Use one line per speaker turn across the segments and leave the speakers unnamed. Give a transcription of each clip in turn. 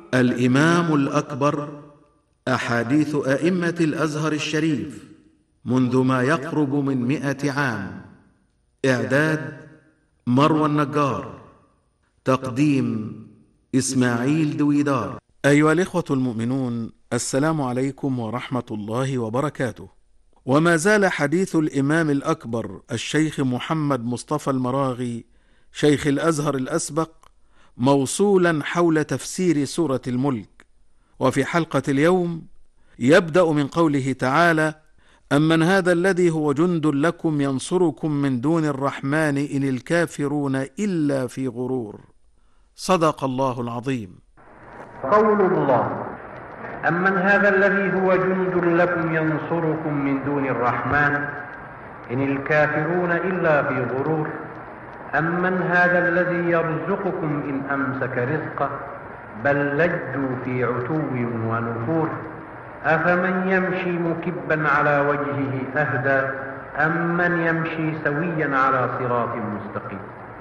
الإمام الأكبر، أحاديث أئمة الأزهر الشريف منذ ما يقرب من 100 عام. إعداد مروى النجار، تقديم إسماعيل دويدار. أيها الإخوة المؤمنون، السلام عليكم ورحمة الله وبركاته. وما زال حديث الإمام الأكبر الشيخ محمد مصطفى المراغي شيخ الأزهر الأسبق موصولا حول تفسير سورة الملك. وفي حلقة اليوم يبدأ من قوله تعالى: أمن هذا الذي هو جند لكم ينصركم من دون الرحمن إن الكافرون إلا في غرور. صدق الله العظيم.
قول الله: أمن هذا الذي هو جند لكم ينصركم من دون الرحمن إن الكافرون إلا في غرور. أمن هذا الذي يرزقكم إن أمسك رزقه بل لجوا في عتو ونفور. أفمن يمشي مكبا على وجهه أهدى أمن يمشي سويا على صراط مستقيم.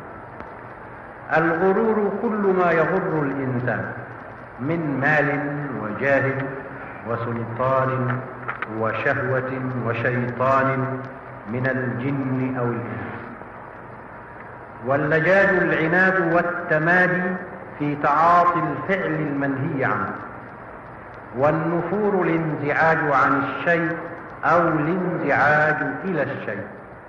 الغرور كل ما يغر الإنسان من مال وجاه وسلطان وشهوة وشيطان من الجن أو الإنس. واللجاج العناد والتمادي في تعاطي الفعل المنهي عنه. والنفور الانزعاج عن الشيء أو الانزعاج إلى الشيء.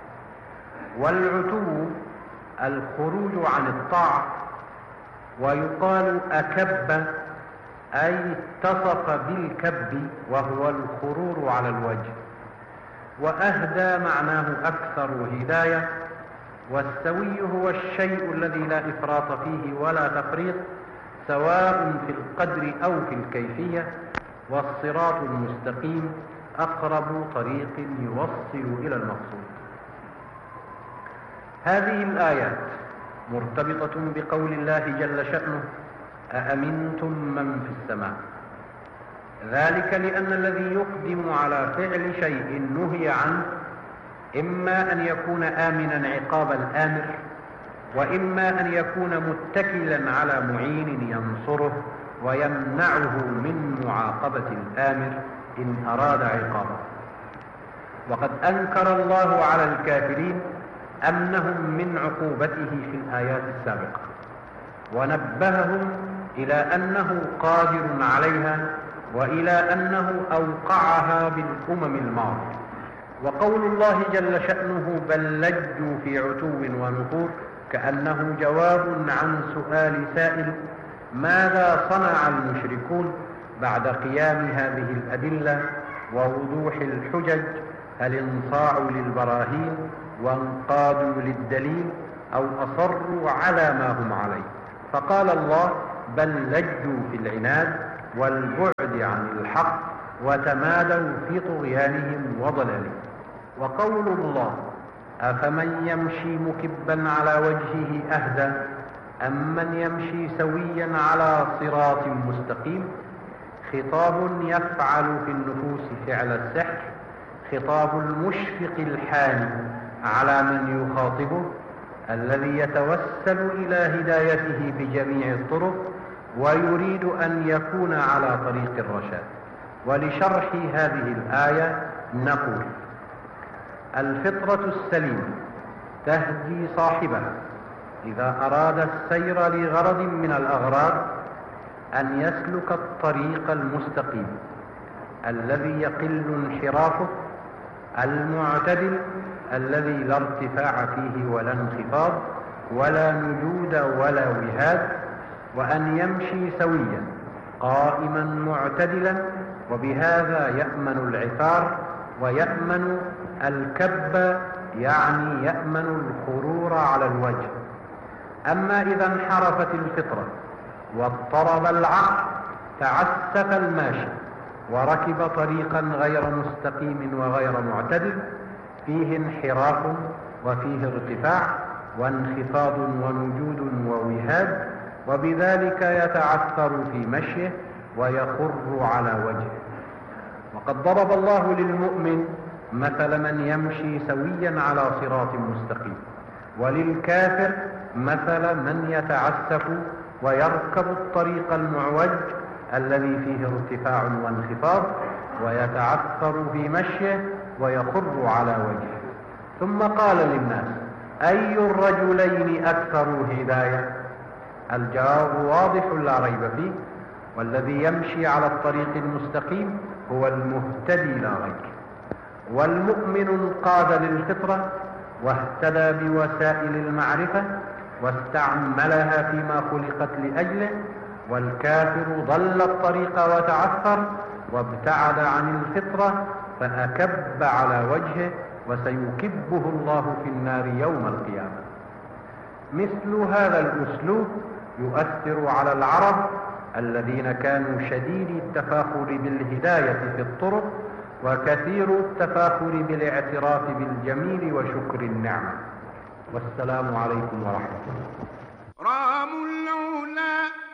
والعتو الخروج عن الطاعة. ويقال أكب أي اتصف بالكب وهو الخرور على الوجه. وأهدى معناه أكثر هداية. والسوي هو الشيء الذي لا إفراط فيه ولا تفريط سواء في القدر أو في الكيفية. والصراط المستقيم أقرب طريق يوصل إلى المقصود. هذه الآيات مرتبطة بقول الله جل شأنه: أأمنتم من في السماء. ذلك لأن الذي يقدم على فعل شيء نهي عنه إما أن يكون آمنا عقاب الآمر، وإما أن يكون متكلا على معين ينصره ويمنعه من معاقبة الآمر إن أراد عقابه. وقد أنكر الله على الكافرين أمنهم من عقوبته في الآيات السابقة، ونبههم إلى أنه قادر عليها وإلى أنه أوقعها بالأمم الماضية. وقول الله جل شأنه بل لجوا في عتو ونفور كأنه جواب عن سؤال سائل: ماذا صنع المشركون بعد قيام هذه الأدلة ووضوح الحجج؟ هل انصاعوا للبراهين وانقادوا للدليل أو أصروا على ما هم عليه؟ فقال الله: بل لجوا في العناد والبعد عن الحق وتمادوا في طغيانهم وضلالهم. وقول الله: أفمن يمشي مكبا على وجهه أهدى أمن يمشي سويا على صراط مستقيم. خطاب يفعل في النفوس فعل السحر، خطاب المشفق الحاني على من يخاطبه الذي يتوسل إلى هدايته بجميع الطرق ويريد أن يكون على طريق الرشاد. ولشرح هذه الآية نقول: الفطرة السليمة تهدي صاحبها إذا أراد السير لغرض من الأغراض أن يسلك الطريق المستقيم الذي يقل انحرافه، المعتدل الذي لا ارتفاع فيه ولا انخفاض ولا نجود ولا وهاد، وأن يمشي سويا قائما معتدلا، وبهذا يأمن العثار ويأمن الكب، يعني يأمن الخرور على الوجه. أما إذا انحرفت الفطرة واضطرب العقل تعسف الماشي وركب طريقا غير مستقيم وغير معتدل فيه انحراف وفيه ارتفاع وانخفاض ونجود ووهاد، وبذلك يتعثر في مشيه ويخر على وجهه. وقد ضرب الله للمؤمن مثل من يمشي سويا على صراط مستقيم، وللكافر مثل من يتعسف ويركب الطريق المعوج الذي فيه ارتفاع وانخفاض، ويتعثر في مشيه ويخر على وجهه. ثم قال للناس: أي الرجلين أكثر هداية؟ الجواب واضح لا ريب فيه، والذي يمشي على الطريق المستقيم هو المهتدي لا غير. والمؤمن انقاد للفطرة واهتدى بوسائل المعرفة واستعملها فيما خلقت لأجله، والكافر ضل الطريق وتعثر وابتعد عن الفطرة فأكب على وجهه، وسيكبه الله في النار يوم القيامة. مثل هذا الأسلوب يؤثر على العرب الذين كانوا شديد التفاخر بالهداية في الطرق، وكثير التفاخر بالاعتراف بالجميل وشكر النعمة. والسلام عليكم ورحمة الله.
رام العلا